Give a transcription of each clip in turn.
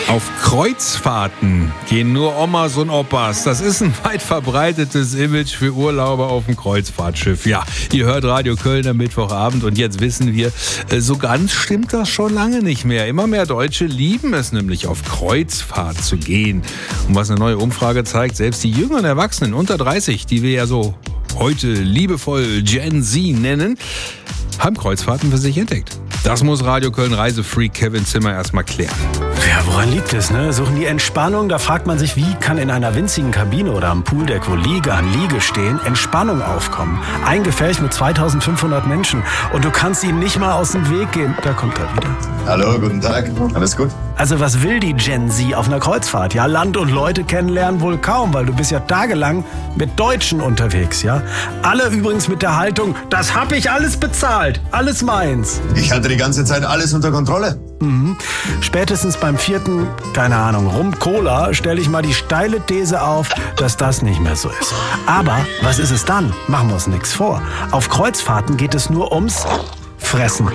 Auf Kreuzfahrten gehen nur Omas und Opas. Das ist ein weit verbreitetes Image für Urlauber auf dem Kreuzfahrtschiff. Ja, ihr hört Radio Köln am Mittwochabend und jetzt wissen wir, so ganz stimmt das schon lange nicht mehr. Immer mehr Deutsche lieben es nämlich, auf Kreuzfahrt zu gehen. Und was eine neue Umfrage zeigt, selbst die jüngeren Erwachsenen unter 30, die wir ja so heute liebevoll Gen Z nennen, haben Kreuzfahrten für sich entdeckt. Das muss Radio Köln Reisefreak Kevin Zimmer erstmal klären. Ja, woran liegt es, ne? Suchen die Entspannung? Da fragt man sich, wie kann in einer winzigen Kabine oder am Pooldeck, wo Liege an Liege stehen, Entspannung aufkommen? Ein Gefäß mit 2500 Menschen und du kannst ihnen nicht mal aus dem Weg gehen. Da kommt er wieder. Hallo, guten Tag. Alles gut? Also was will die Gen Z auf einer Kreuzfahrt? Ja, Land und Leute kennenlernen wohl kaum, weil du bist ja tagelang mit Deutschen unterwegs, ja? Alle übrigens mit der Haltung, das hab ich alles bezahlt, alles meins. Ich hatte die ganze Zeit alles unter Kontrolle. Spätestens beim 4., keine Ahnung, Rum-Cola stelle ich mal die steile These auf, dass das nicht mehr so ist. Aber was ist es dann? Machen wir uns nichts vor. Auf Kreuzfahrten geht es nur ums Fressen.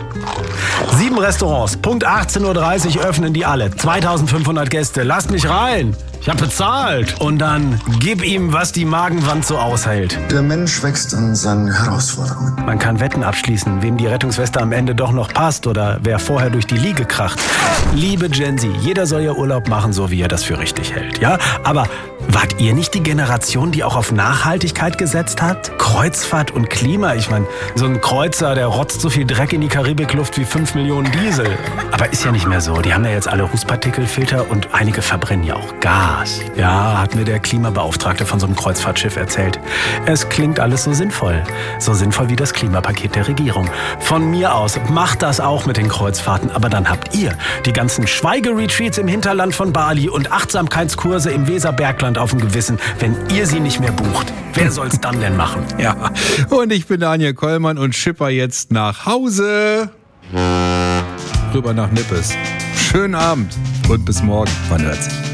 7 Restaurants, Punkt 18:30 Uhr öffnen die alle. 2500 Gäste, lasst mich rein. Ich hab bezahlt. Und dann gib ihm, was die Magenwand so aushält. Der Mensch wächst an seinen Herausforderungen. Man kann Wetten abschließen, wem die Rettungsweste am Ende doch noch passt oder wer vorher durch die Liege kracht. Liebe Gen Z, jeder soll ja Urlaub machen, so wie er das für richtig hält. Ja, aber wart ihr nicht die Generation, die auch auf Nachhaltigkeit gesetzt hat? Kreuzfahrt und Klima. Ich meine, so ein Kreuzer, der rotzt so viel Dreck in die Karibikluft wie 5 Millionen Diesel. Aber ist ja nicht mehr so. Die haben ja jetzt alle Rußpartikelfilter und einige verbrennen ja auch Gas. Ja, hat mir der Klimabeauftragte von so einem Kreuzfahrtschiff erzählt. Es klingt alles so sinnvoll. So sinnvoll wie das Klimapaket der Regierung. Von mir aus, macht das auch mit den Kreuzfahrten. Aber dann habt ihr die ganzen Schweigeretreats im Hinterland von Bali und Achtsamkeitskurse im Weserbergland auf dem Gewissen, wenn ihr sie nicht mehr bucht. Wer soll's dann denn machen? Ja, und ich bin Daniel Kollmann und schipper jetzt nach Hause. Rüber nach Nippes. Schönen Abend und bis morgen. Man hört sich.